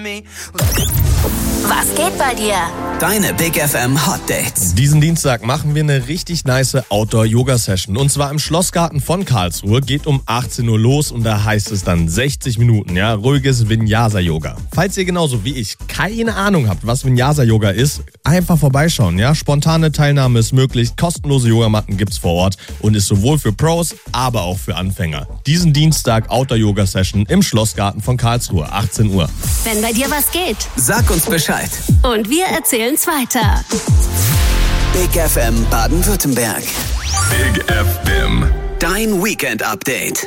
Was geht bei dir? Deine Big FM Hot Dates. Diesen Dienstag machen wir eine richtig nice Outdoor-Yoga-Session. Und zwar im Schlossgarten von Karlsruhe. Geht um 18 Uhr los und da heißt es dann 60 Minuten, ja, ruhiges Vinyasa-Yoga. Falls ihr genauso wie ich keine Ahnung habt, was Vinyasa-Yoga ist, einfach vorbeischauen, ja. Spontane Teilnahme ist möglich, kostenlose Yogamatten gibt's vor Ort und ist sowohl für Pros, aber auch für Anfänger. Diesen Dienstag Outdoor-Yoga-Session im Schlossgarten von Karlsruhe, 18 Uhr. Wenn bei dir was geht. Sag uns Bescheid. Und wir erzählen's weiter. Big FM Baden-Württemberg. Big FM. Dein Weekend-Update.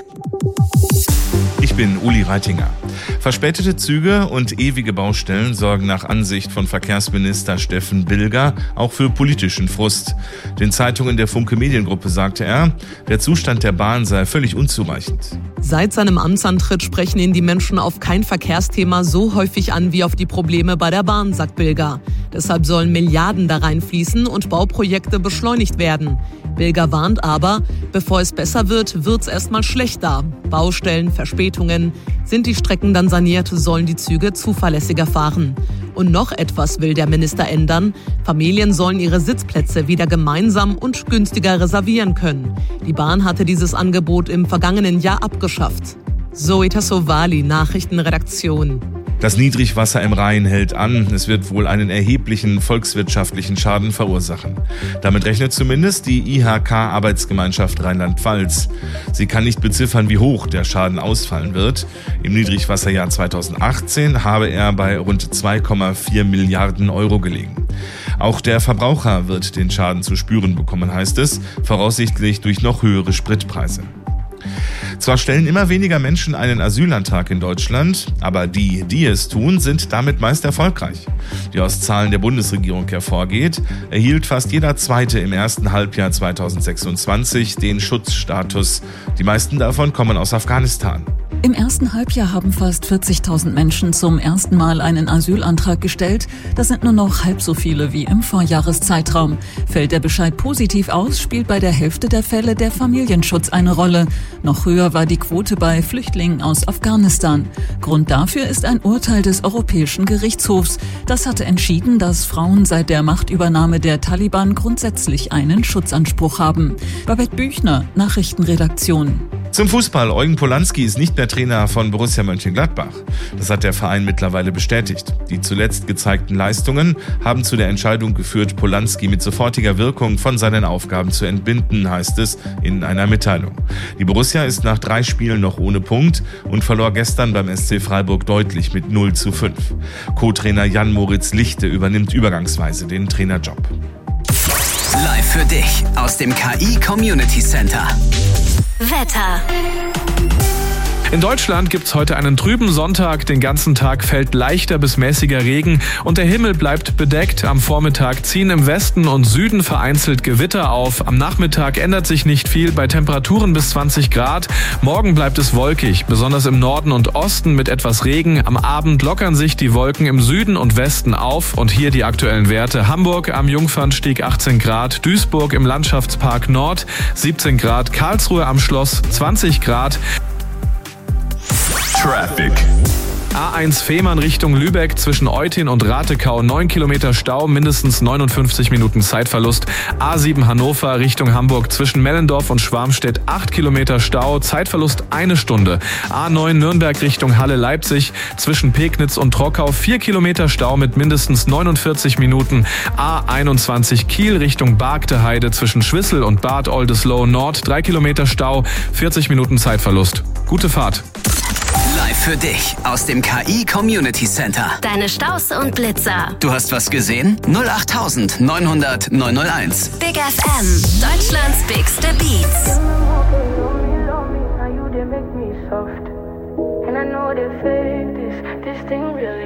Ich bin Uli Reitinger. Verspätete Züge und ewige Baustellen sorgen nach Ansicht von Verkehrsminister Steffen Bilger auch für politischen Frust. Den Zeitungen der Funke Mediengruppe sagte er, der Zustand der Bahn sei völlig unzureichend. Seit seinem Amtsantritt sprechen ihn die Menschen auf kein Verkehrsthema so häufig an wie auf die Probleme bei der Bahn, sagt Bilger. Deshalb sollen Milliarden da reinfließen und Bauprojekte beschleunigt werden. Bilger warnt aber, bevor es besser wird, wird's erstmal schlechter. Baustellen, Verspätungen. Sind die Strecken dann saniert, sollen die Züge zuverlässiger fahren. Und noch etwas will der Minister ändern. Familien sollen ihre Sitzplätze wieder gemeinsam und günstiger reservieren können. Die Bahn hatte dieses Angebot im vergangenen Jahr abgeschafft. Zoe Tassovali, Nachrichtenredaktion. Das Niedrigwasser im Rhein hält an. Es wird wohl einen erheblichen volkswirtschaftlichen Schaden verursachen. Damit rechnet zumindest die IHK-Arbeitsgemeinschaft Rheinland-Pfalz. Sie kann nicht beziffern, wie hoch der Schaden ausfallen wird. Im Niedrigwasserjahr 2018 habe er bei rund 2,4 Milliarden Euro gelegen. Auch der Verbraucher wird den Schaden zu spüren bekommen, heißt es, voraussichtlich durch noch höhere Spritpreise. Zwar stellen immer weniger Menschen einen Asylantrag in Deutschland, aber die es tun, sind damit meist erfolgreich. Wie aus Zahlen der Bundesregierung hervorgeht, erhielt fast jeder Zweite im ersten Halbjahr 2026 den Schutzstatus. Die meisten davon kommen aus Afghanistan. Im ersten Halbjahr haben fast 40.000 Menschen zum ersten Mal einen Asylantrag gestellt. Das sind nur noch halb so viele wie im Vorjahreszeitraum. Fällt der Bescheid positiv aus, spielt bei der Hälfte der Fälle der Familienschutz eine Rolle. Noch höher war die Quote bei Flüchtlingen aus Afghanistan. Grund dafür ist ein Urteil des Europäischen Gerichtshofs. Das hatte entschieden, dass Frauen seit der Machtübernahme der Taliban grundsätzlich einen Schutzanspruch haben. Babette Büchner, Nachrichtenredaktion. Zum Fußball. Eugen Polanski ist nicht mehr Trainer von Borussia Mönchengladbach. Das hat der Verein mittlerweile bestätigt. Die zuletzt gezeigten Leistungen haben zu der Entscheidung geführt, Polanski mit sofortiger Wirkung von seinen Aufgaben zu entbinden, heißt es in einer Mitteilung. Die Borussia ist nach 3 Spielen noch ohne Punkt und verlor gestern beim SC Freiburg deutlich mit 0:5. Co-Trainer Jan-Moritz Lichte übernimmt übergangsweise den Trainerjob. Live für dich aus dem KI Community Center. Wetter. In Deutschland gibt's heute einen trüben Sonntag. Den ganzen Tag fällt leichter bis mäßiger Regen und der Himmel bleibt bedeckt. Am Vormittag ziehen im Westen und Süden vereinzelt Gewitter auf. Am Nachmittag ändert sich nicht viel bei Temperaturen bis 20 Grad. Morgen bleibt es wolkig, besonders im Norden und Osten mit etwas Regen. Am Abend lockern sich die Wolken im Süden und Westen auf. Und hier die aktuellen Werte. Hamburg am Jungfernstieg 18 Grad, Duisburg im Landschaftspark Nord 17 Grad, Karlsruhe am Schloss 20 Grad. Traffic. A1 Fehmarn Richtung Lübeck zwischen Eutin und Ratekau 9 Kilometer Stau, mindestens 59 Minuten Zeitverlust. A7 Hannover Richtung Hamburg zwischen Mellendorf und Schwarmstedt 8 Kilometer Stau, Zeitverlust 1 Stunde. A9 Nürnberg Richtung Halle Leipzig zwischen Pegnitz und Trockau 4 Kilometer Stau mit mindestens 49 Minuten. A21 Kiel Richtung Bargteheide zwischen Schwissel und Bad Oldesloe Nord 3 Kilometer Stau, 40 Minuten Zeitverlust. Gute Fahrt. Live für dich aus dem KI Community Center. Deine Staus und Blitzer. Du hast was gesehen? 08000 900 901. Big FM. Deutschlands bigste Beats. And I know they fake this thing really